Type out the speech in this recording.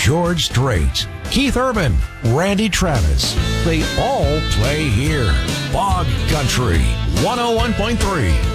George Strait, Keith Urban, Randy Travis. They all play here. Bog Country 101.3.